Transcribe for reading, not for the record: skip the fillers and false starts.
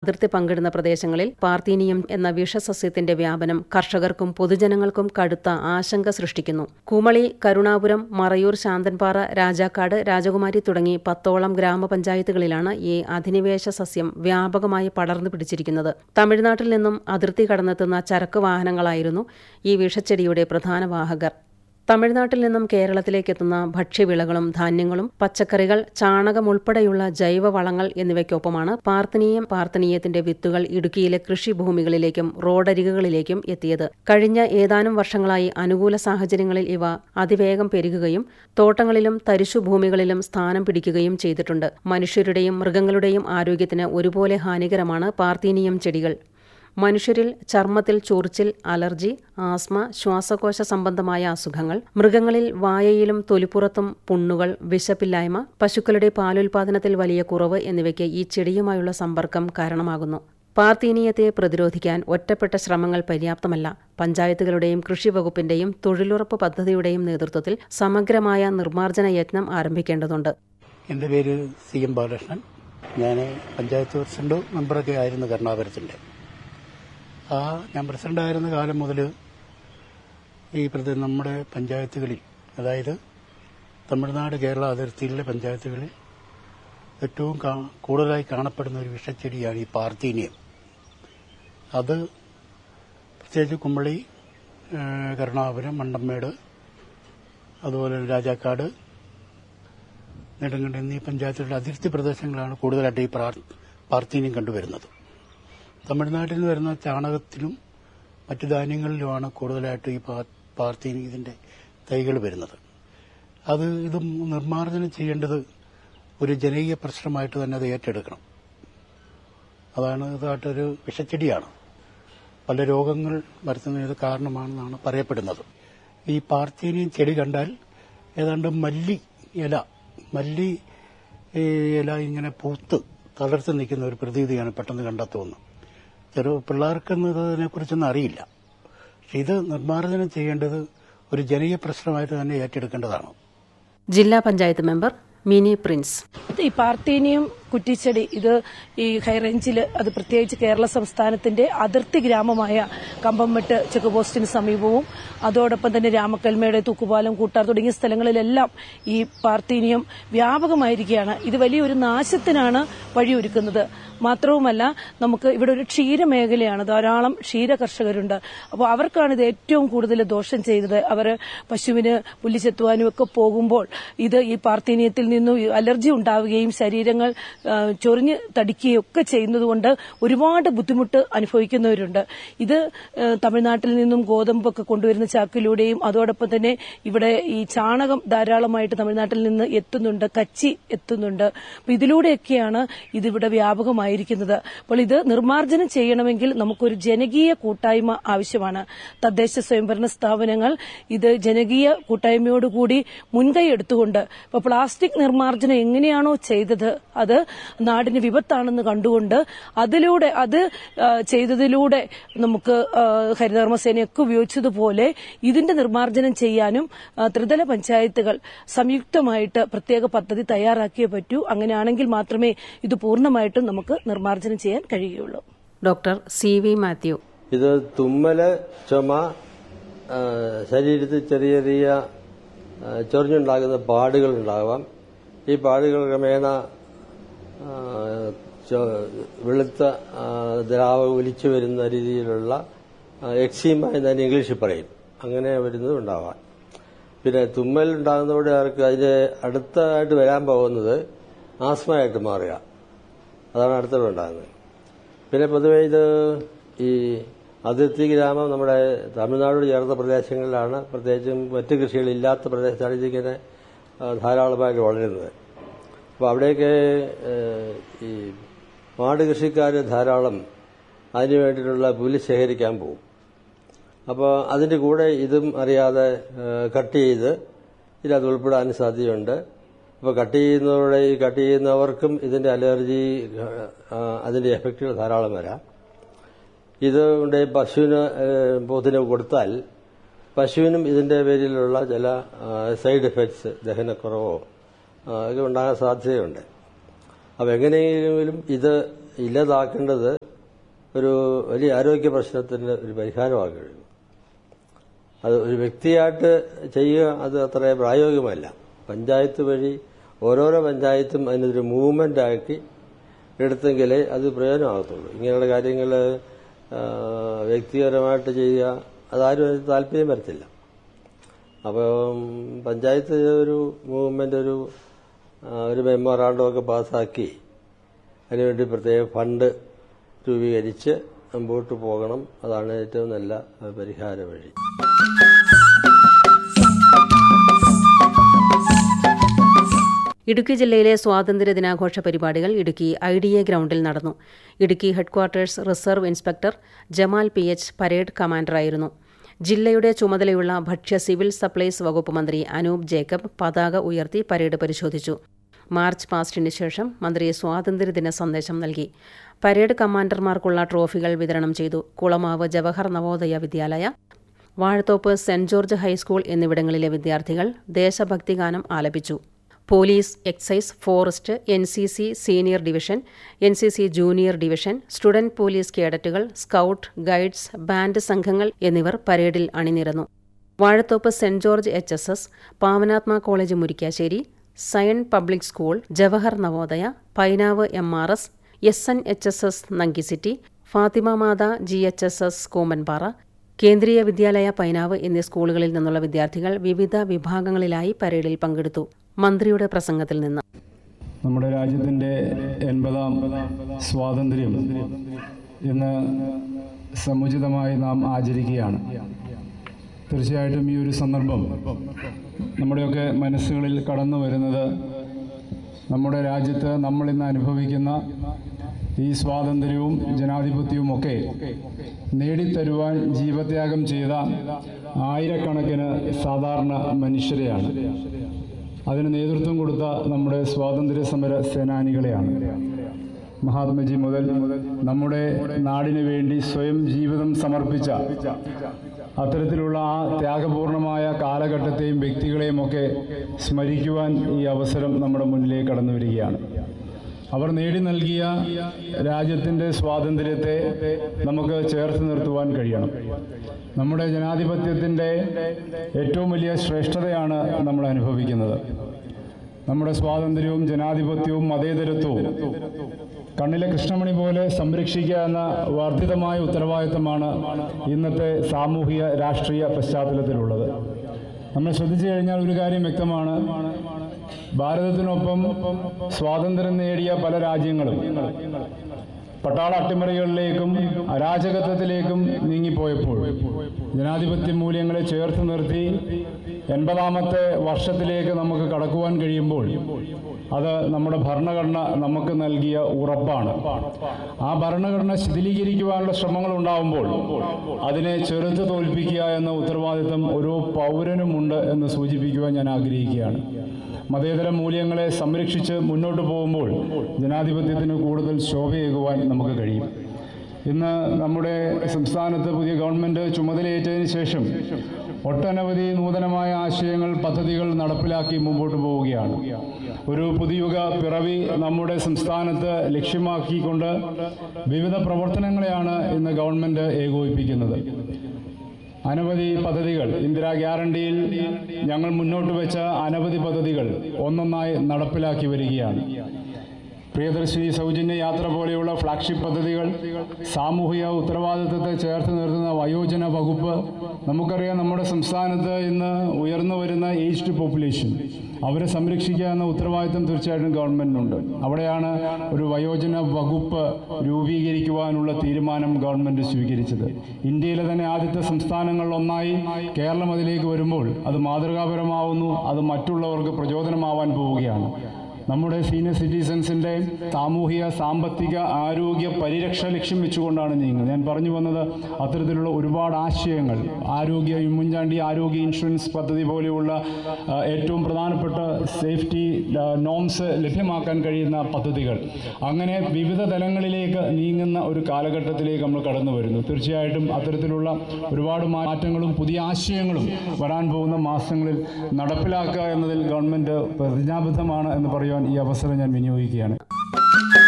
അതിർത്തി പങ്കിടുന്ന പ്രദേശങ്ങളിൽ പാർത്തീനിയം എന്ന വിഷസസ്യത്തിന്റെ വ്യാപനം കർഷകർക്കും പൊതുജനങ്ങൾക്കും കടുത്ത ആശങ്ക സൃഷ്ടിക്കുന്നു. കുമളി, കരുണാപുരം, മറയൂർ, ശാന്തൻപാറ, രാജാക്കാട്, രാജകുമാരി തുടങ്ങി 10ഓളം ഗ്രാമപഞ്ചായത്തുകളിലാണ് ഈ അധിനിവേശ സസ്യം വ്യാപകമായി പടർന്നു പിടിച്ചിരിക്കുന്നത്. തമിഴ്നാട്ടിൽ നിന്നും അതിർത്തി കടന്നെത്തുന്ന ചരക്ക് വാഹനങ്ങളായിരുന്നു ഈ വിഷച്ചെടിയുടെ പ്രധാന വാഹകർ. തമിഴ്നാട്ടിൽ നിന്നും കേരളത്തിലേക്കെത്തുന്ന ഭക്ഷ്യവിളകളും ധാന്യങ്ങളും പച്ചക്കറികൾ, ചാണകം ഉൾപ്പെടെയുള്ള ജൈവവളങ്ങൾ എന്നിവയ്ക്കൊപ്പമാണ് പാർത്തനീയത്തിന്റെ വിത്തുകൾ ഇടുക്കിയിലെ കൃഷിഭൂമികളിലേക്കും റോഡരികുകളിലേക്കും എത്തിയത്. കഴിഞ്ഞ ഏതാനും വർഷങ്ങളായി അനുകൂല സാഹചര്യങ്ങളിൽ ഇവ അതിവേഗം പെരുകുകയും തോട്ടങ്ങളിലും തരിശുഭൂമികളിലും സ്ഥാനം പിടിക്കുകയും ചെയ്തിട്ടുണ്ട്. മനുഷ്യരുടെയും മൃഗങ്ങളുടെയും ആരോഗ്യത്തിന് ഒരുപോലെ ഹാനികരമാണ് പാർത്തീനിയം ചെടികൾ. മനുഷ്യരിൽ ചർമ്മത്തിൽ ചൊറിച്ചിൽ, അലർജി, ആസ്മ, ശ്വാസകോശ സംബന്ധമായ അസുഖങ്ങൾ, മൃഗങ്ങളിൽ വായയിലും തൊലിപ്പുറത്തും പുണ്ണുകൾ, വിശപ്പില്ലായ്മ, പശുക്കളുടെ പാലുൽപാദനത്തിൽ വലിയ കുറവ് എന്നിവയ്ക്ക് ഈ ചെടിയുമായുള്ള സമ്പർക്കം കാരണമാകുന്നു. പാർത്തീനിയത്തെ പ്രതിരോധിക്കാൻ ഒറ്റപ്പെട്ട ശ്രമങ്ങൾ പര്യാപ്തമല്ല. പഞ്ചായത്തുകളുടെയും കൃഷിവകുപ്പിന്റെയും തൊഴിലുറപ്പ് പദ്ധതിയുടെയും നേതൃത്വത്തിൽ സമഗ്രമായ നിർമ്മാർജ്ജന യത്നം ആരംഭിക്കേണ്ടതുണ്ട്. എന്റെ പേര് CM ബാലകൃഷ്ണൻ. ഞാൻ പഞ്ചായത്ത് പ്രസിഡന്റ് മെമ്പറൊക്കെ ആയിരുന്നു കരുണാപുരത്തിന്റെ. ഞാൻ പ്രസിഡന്റായിരുന്ന കാലം മുതൽ ഈ നമ്മുടെ പഞ്ചായത്തുകളിൽ, അതായത് തമിഴ്നാട് കേരള അതിർത്തിയിലെ പഞ്ചായത്തുകളിൽ ഏറ്റവും കൂടുതലായി കാണപ്പെടുന്ന ഒരു വിഷച്ചെടിയാണ് ഈ പാർത്തീനിയം. അത് പ്രത്യേകിച്ച് കുമളി, കരുണാപുരം, മണ്ടമ്മേട്, അതുപോലെ രാജാക്കാട്, നെടുങ്കണ്ടം എന്നീ പഞ്ചായത്തുകളുടെ അതിർത്തി പ്രദേശങ്ങളാണ് കൂടുതലായിട്ട് ഈ പാർത്തീനിയം കണ്ടുവരുന്നത്. തമിഴ്നാട്ടിൽ നിന്ന് വരുന്ന ചാണകത്തിലും മറ്റു ധാന്യങ്ങളിലുമാണ് കൂടുതലായിട്ട് ഈ പാർത്തീനിയത്തിന്റെ തൈകൾ വരുന്നത്. ഇത് നിർമ്മാർജ്ജനം ചെയ്യേണ്ടത് ഒരു ജനകീയ പ്രശ്നമായിട്ട് തന്നെ അത് ഏറ്റെടുക്കണം. ഇതായിട്ടൊരു വിഷച്ചെടിയാണ്. പല രോഗങ്ങൾ വരുത്തുന്നതിന് കാരണമാണെന്നാണ് പറയപ്പെടുന്നത്. ഈ പാർത്തീനിയം ചെടി കണ്ടാൽ ഏതാണ്ട് മല്ലി ഇല ഇങ്ങനെ പൂത്ത് തളർത്ത് നിൽക്കുന്ന ഒരു പ്രതീതിയാണ് പെട്ടെന്ന് കണ്ടെത്തുന്നത്. പിള്ളേർക്കൊന്നും ഇതിനെക്കുറിച്ചൊന്നും അറിയില്ല. പക്ഷെ ഇത് നിർമ്മാർജ്ജനം ചെയ്യേണ്ടത് ഒരു ജനകീയ പ്രശ്നമായിട്ട് തന്നെ ഏറ്റെടുക്കേണ്ടതാണ്. ജില്ലാ പഞ്ചായത്ത് മെമ്പർ മിനി പ്രിൻസ്. ഈ പാർത്തീനിയം കുറ്റിച്ചെടി ഇത് ഈ ഹൈറേഞ്ചിൽ, അത് പ്രത്യേകിച്ച് കേരള സംസ്ഥാനത്തിന്റെ അതിർത്തി ഗ്രാമമായ കമ്പംമെട്ട് ചെക്ക് പോസ്റ്റിന് സമീപവും അതോടൊപ്പം തന്നെ രാമക്കൽമേട്, തൂക്കുപാലം, കൂട്ടാർ തുടങ്ങിയ സ്ഥലങ്ങളിലെല്ലാം ഈ പാർത്തീനിയം വ്യാപകമായിരിക്കുകയാണ്. ഇത് വലിയൊരു നാശത്തിനാണ് വഴിയൊരുക്കുന്നത്. മാത്രവുമല്ല, നമുക്ക് ഇവിടെ ഒരു ക്ഷീരമേഖലയാണ്, ധാരാളം ക്ഷീര കർഷകരുണ്ട്. അപ്പോൾ അവർക്കാണ് ഇത് ഏറ്റവും കൂടുതൽ ദോഷം ചെയ്യുന്നത്. അവർ പശുവിന് പുല്ല് ചെത്തുവാനും ഒക്കെ പോകുമ്പോൾ ഈ പാർത്തീനിയത്തിൽ നിന്നും അലർജി ഉണ്ടാവുകയും ശരീരങ്ങൾ ചൊറിഞ്ഞ് തടിക്കുകയും ഒക്കെ ചെയ്യുന്നതുകൊണ്ട് ഒരുപാട് ബുദ്ധിമുട്ട് അനുഭവിക്കുന്നവരുണ്ട്. ഇത് തമിഴ്നാട്ടിൽ നിന്നും ഗോതമ്പൊക്കെ കൊണ്ടുവരുന്ന ചാക്കിലൂടെയും അതോടൊപ്പം തന്നെ ഇവിടെ ഈ ചാണകം ധാരാളമായിട്ട് തമിഴ്നാട്ടിൽ നിന്ന് എത്തുന്നുണ്ട്, കച്ചി എത്തുന്നുണ്ട്. അപ്പൊ ഇതിലൂടെയൊക്കെയാണ് ഇതിവിടെ വ്യാപകമായിരിക്കുന്നത്. അപ്പോൾ ഇത് നിർമ്മാർജ്ജനം ചെയ്യണമെങ്കിൽ നമുക്കൊരു ജനകീയ കൂട്ടായ്മ ആവശ്യമാണ്. തദ്ദേശ സ്വയംഭരണ സ്ഥാപനങ്ങൾ ഇത് ജനകീയ കൂട്ടായ്മയോടുകൂടി മുൻകൈ എടുത്തുകൊണ്ട് ഇപ്പൊ പ്ലാസ്റ്റിക് നിർമ്മാർജ്ജനം എങ്ങനെയാണോ ചെയ്തത് അത് നാടിന് വിപത്താണെന്ന് കണ്ടുകൊണ്ട് അത് ചെയ്തതിലൂടെ നമുക്ക് ഹരിതകർമ്മസേനയൊക്കെ ഉപയോഗിച്ചതുപോലെ ഇതിന്റെ നിർമ്മാർജ്ജനം ചെയ്യാനും ത്രിതല പഞ്ചായത്തുകൾ സംയുക്തമായിട്ട് പ്രത്യേക പദ്ധതി തയ്യാറാക്കിയേ പറ്റൂ. അങ്ങനെയാണെങ്കിൽ മാത്രമേ ഇത് പൂർണ്ണമായിട്ടും നമുക്ക് നിർമ്മാർജ്ജനം ചെയ്യാൻ കഴിയുകയുള്ളൂ. Doctor CV Mathew. ഇത് തുമ്മല്, ചുമ, ശരീരത്തിൽ ചെറിയ ചെറിയ ചൊറിഞ്ഞുണ്ടാകുന്ന പാടുകൾ ഉണ്ടാകാം. ഈ പാടുകൾ ക്രമേണ വെളുത്ത ദ്രാവകം ഒലിച്ചു വരുന്ന രീതിയിലുള്ള എക്സീമ എന്നതിന് ഇംഗ്ലീഷിൽ പറയും. അങ്ങനെ വരുന്നത് ഉണ്ടാവാം. പിന്നെ തുമ്മൽ ഉണ്ടാകുന്നതോടെ അവർക്ക് അതിന് അടുത്തായിട്ട് വരാൻ പോകുന്നത് ആസ്മയായിട്ട് മാറുക. അതാണ് അടുത്തുണ്ടാകുന്നത്. പിന്നെ പൊതുവെ ഇത് ഈ അതിർത്തി ഗ്രാമം നമ്മുടെ തമിഴ്നാടോട് ചേർന്ന പ്രദേശങ്ങളിലാണ്, പ്രത്യേകിച്ചും മറ്റ് കൃഷികളില്ലാത്ത പ്രദേശത്താണ് ഇതിങ്ങനെ ധാരാളമായിട്ട് വളരുന്നത്. അപ്പോൾ അവിടെയൊക്കെ ഈ മാട് കൃഷിക്കാർ ധാരാളം അതിനു വേണ്ടിയിട്ടുള്ള പുല്ല് ശേഖരിക്കാൻ പോകും. അപ്പോൾ അതിന്റെ കൂടെ ഇതും അറിയാതെ കട്ട് ചെയ്ത് ഇതിനകത്ത് ഉൾപ്പെടാൻ സാധ്യതയുണ്ട്. അപ്പോൾ കട്ട് ചെയ്യുന്നവർക്കും ഇതിന്റെ അലർജി, അതിന്റെ എഫക്റ്റുകൾ ധാരാളം വരാം. ഇതുകൊണ്ട് പോത്തിന് കൊടുത്താൽ പശുവിനും ഇതിന്റെ പേരിലുള്ള ചില സൈഡ് എഫക്ട്സ്, ദഹനക്കുറവോ ഒക്കെ ഉണ്ടാകാൻ സാധ്യതയുണ്ട്. അപ്പോൾ എങ്ങനെയെങ്കിലും ഇത് ഇല്ലാതാക്കേണ്ടത് ഒരു വലിയ ആരോഗ്യ പ്രശ്നത്തിന് ഒരു പരിഹാരമാക്കി കഴിഞ്ഞു. അത് ഒരു വ്യക്തിയായിട്ട് ചെയ്യുക അത് അത്ര പ്രായോഗികമല്ല. പഞ്ചായത്ത് വഴി ഓരോരോ പഞ്ചായത്തും അതിനൊരു മൂവ്മെന്റ് ആക്കി എടുത്തെങ്കിലേ അത് പ്രയോജനമാകത്തുള്ളൂ. ഇങ്ങനെയുള്ള കാര്യങ്ങൾ വ്യക്തിപരമായിട്ട് ചെയ്യുക അതാരും അതിന് താല്പര്യം വരത്തില്ല. അപ്പം പഞ്ചായത്ത് ഒരു മൂവ്മെന്റ് ഒരു മെമ്മോറാണ്ടമൊക്കെ പാസ്സാക്കി അതിനുവേണ്ടി പ്രത്യേക ഫണ്ട് രൂപീകരിച്ച് മുമ്പോട്ട് പോകണം. അതാണ് ഏറ്റവും നല്ല പരിഹാര വഴി. ഇടുക്കി ജില്ലയിലെ സ്വാതന്ത്ര്യ ദിനാഘോഷ പരിപാടികൾ ഇടുക്കി IDA ഗ്രൌണ്ടിൽ നടന്നു. Idukki headquarters reserve inspector Jamal PH parade കമാൻഡറായിരുന്നു. ജില്ലയുടെ ചുമതലയുള്ള ഭക്ഷ്യ സിവിൽ സപ്ലൈസ് വകുപ്പ് മന്ത്രി അനൂപ് ജേക്കബ് പതാക ഉയർത്തി പരേഡ് പരിശോധിച്ചു. മാർച്ച് പാസ്റ്റിന് ശേഷം മന്ത്രി സ്വാതന്ത്ര്യദിന സന്ദേശം നൽകി. പരേഡ് കമാൻഡർമാർക്കുള്ള ട്രോഫികൾ വിതരണം ചെയ്തു. കുളമാവ് ജവഹർ നവോദയ വിദ്യാലയ, വാഴത്തോപ്പ് സെന്റ് ജോർജ് ഹൈസ്കൂൾ എന്നിവിടങ്ങളിലെ വിദ്യാർത്ഥികൾ ദേശഭക്തിഗാനം ആലപിച്ചു. Police, excise, forest, NCC senior division, NCC junior division, student police കേഡറ്റുകൾ, scout, guides, band സംഘങ്ങൾ എന്നിവർ പരേഡിൽ അണിനിരന്നു. വാഴത്തോപ്പ് സെന്റ് ജോർജ് HSS, പാവനാത്മ college Murickassery, scion public school, Jawahar Navodaya, Painavu MRS, SNHSS നങ്കിസിറ്റി, Fathima മാത GHSS കൂമ്പൻപാറ, കേന്ദ്രീയ വിദ്യാലയ പൈനാവ് എന്നീ സ്കൂളുകളിൽ നിന്നുള്ള വിദ്യാർത്ഥികൾ വിവിധ വിഭാഗങ്ങളിലായി പരേഡിൽ പങ്കെടുത്തു. മന്ത്രിയുടെ പ്രസംഗത്തിൽ നിന്ന് നമ്മുടെ രാജ്യത്തിൻ്റെ 80ാം സ്വാതന്ത്ര്യം ഇന്ന് സമുചിതമായി നാം ആചരിക്കുകയാണ്. തീർച്ചയായിട്ടും ഈ ഒരു സന്ദർഭം നമ്മുടെയൊക്കെ മനസ്സുകളിൽ കടന്നു വരുന്നത് നമ്മുടെ രാജ്യത്ത് നമ്മളിന്ന് അനുഭവിക്കുന്ന ഈ സ്വാതന്ത്ര്യവും ജനാധിപത്യവും ഒക്കെ നേടിത്തരുവാൻ ജീവത്യാഗം ചെയ്ത ആയിരക്കണക്കിന് സാധാരണ മനുഷ്യരെയാണ്. അതിന് നേതൃത്വം കൊടുത്ത നമ്മുടെ സ്വാതന്ത്ര്യ സമര സേനാനികളെയാണ്. മഹാത്മജി മുതൽ നമ്മുടെ നാടിനു വേണ്ടി സ്വയം ജീവിതം സമർപ്പിച്ച അത്തരത്തിലുള്ള ആ ത്യാഗപൂർണമായ കാലഘട്ടത്തെയും വ്യക്തികളെയും ഒക്കെ സ്മരിക്കുവാൻ ഈ അവസരം നമ്മുടെ മുന്നിലേക്ക് കടന്നു വരികയാണ്. അവർ നേടി നൽകിയ രാജ്യത്തിൻ്റെ സ്വാതന്ത്ര്യത്തെ നമുക്ക് ചേർത്ത് നിർത്തുവാൻ കഴിയണം. നമ്മുടെ ജനാധിപത്യത്തിൻ്റെ ഏറ്റവും വലിയ ശ്രേഷ്ഠതയാണ് നമ്മൾ അനുഭവിക്കുന്നത്. നമ്മുടെ സ്വാതന്ത്ര്യവും ജനാധിപത്യവും മതേതരത്വവും കണ്ണിലെ കൃഷ്ണമണി പോലെ സംരക്ഷിക്കുക എന്ന വർദ്ധിതമായ ഉത്തരവാദിത്തമാണ് ഇന്നത്തെ സാമൂഹിക രാഷ്ട്രീയ പശ്ചാത്തലത്തിലുള്ളത്. നമ്മൾ ശ്രദ്ധിച്ചു കഴിഞ്ഞാൽ ഒരു കാര്യം വ്യക്തമാണ്. ഭാരതത്തിനൊപ്പം സ്വാതന്ത്ര്യം നേടിയ പല രാജ്യങ്ങളും പട്ടാള അട്ടിമറികളിലേക്കും അരാജകത്വത്തിലേക്കും നീങ്ങിപ്പോയപ്പോൾ ജനാധിപത്യ മൂല്യങ്ങളെ ചേർത്ത് നിർത്തി 80ാമത്തെ വർഷത്തിലേക്ക് നമുക്ക് കടക്കുവാൻ കഴിയുമ്പോൾ അത് നമ്മുടെ ഭരണഘടന നമുക്ക് നൽകിയ ഉറപ്പാണ്. ആ ഭരണഘടന ശിഥിലീകരിക്കുവാനുള്ള ശ്രമങ്ങൾ ഉണ്ടാകുമ്പോൾ അതിനെ ചെറുത്ത് തോൽപ്പിക്കുക എന്ന ഉത്തരവാദിത്തം ഓരോ പൗരനുമുണ്ട് എന്ന് സൂചിപ്പിക്കുവാൻ ഞാൻ ആഗ്രഹിക്കുകയാണ്. മതേതര മൂല്യങ്ങളെ സംരക്ഷിച്ച് മുന്നോട്ട് പോകുമ്പോൾ ജനാധിപത്യത്തിന് കൂടുതൽ ശോഭയേകുവാൻ നമുക്ക് കഴിയും. ഇന്ന് നമ്മുടെ സംസ്ഥാനത്ത് പുതിയ ഗവൺമെൻറ് ചുമതലയേറ്റതിന് ശേഷം ഒട്ടനവധി നൂതനമായ ആശയങ്ങൾ, പദ്ധതികൾ നടപ്പിലാക്കി മുമ്പോട്ട് പോവുകയാണ്. ഒരു പുതുയുഗ പിറവി നമ്മുടെ സംസ്ഥാനത്ത് ലക്ഷ്യമാക്കിക്കൊണ്ട് വിവിധ പ്രവർത്തനങ്ങളെയാണ് ഇന്ന് ഗവൺമെൻറ് ഏകോപിപ്പിക്കുന്നത്. അനവധി പദ്ധതികൾ, ഇന്ദിരാ ഗ്യാരണ്ടിയിൽ ഞങ്ങൾ മുന്നോട്ട് വെച്ച അനവധി പദ്ധതികൾ ഒന്നൊന്നായി നടപ്പിലാക്കി വരികയാണ്. പ്രിയദർശിനി സൗജന്യ യാത്ര പോലെയുള്ള ഫ്ലാഗ്ഷിപ്പ് പദ്ധതികൾ, സാമൂഹിക ഉത്തരവാദിത്തത്തെ ചേർത്ത് നിർത്തുന്ന വയോജന വകുപ്പ്. നമുക്കറിയാം, നമ്മുടെ സംസ്ഥാനത്ത് ഇന്ന് ഉയർന്നു വരുന്ന ഏജ്ഡ് പോപ്പുലേഷൻ, അവരെ സംരക്ഷിക്കുക എന്ന ഉത്തരവാദിത്തം തീർച്ചയായിട്ടും ഗവൺമെൻറ്റിനുണ്ട്. അവിടെയാണ് ഒരു വയോജന വകുപ്പ് രൂപീകരിക്കുവാനുള്ള തീരുമാനം ഗവൺമെൻറ് സ്വീകരിച്ചത്. ഇന്ത്യയിലെ തന്നെ ആദ്യത്തെ സംസ്ഥാനങ്ങളിലൊന്നായി കേരളം അതിലേക്ക് വരുമ്പോൾ അത് മാതൃകാപരമാവുന്നു. അത് മറ്റുള്ളവർക്ക് പ്രചോദനമാവാൻ പോവുകയാണ്. നമ്മുടെ സീനിയർ സിറ്റിസൺസിൻ്റെ സാമൂഹിക, സാമ്പത്തിക, ആരോഗ്യ പരിരക്ഷ ലക്ഷ്യം വെച്ചുകൊണ്ടാണ് നീങ്ങുന്നത്. ഞാൻ പറഞ്ഞു വന്നത് അത്തരത്തിലുള്ള ഒരുപാട് ആശയങ്ങൾ, ഉമ്മൻചാണ്ടി ആരോഗ്യ ഇൻഷുറൻസ് പദ്ധതി പോലെയുള്ള ഏറ്റവും പ്രധാനപ്പെട്ട സേഫ്റ്റി നോംസ് ലഭ്യമാക്കാൻ കഴിയുന്ന പദ്ധതികൾ, അങ്ങനെ വിവിധ തലങ്ങളിലേക്ക് നീങ്ങുന്ന ഒരു കാലഘട്ടത്തിലേക്ക് നമ്മൾ കടന്നു വരുന്നു. തീർച്ചയായിട്ടും അത്തരത്തിലുള്ള ഒരുപാട് മാറ്റങ്ങളും പുതിയ ആശയങ്ങളും വരാൻ പോകുന്ന മാസങ്ങളിൽ നടപ്പിലാക്കുക എന്നതിൽ ഗവൺമെൻറ് പ്രതിജ്ഞാബദ്ധമാണ് എന്ന് പറയുവാൻ ഈ അവസരം ഞാൻ വിനിയോഗിക്കുകയാണ്.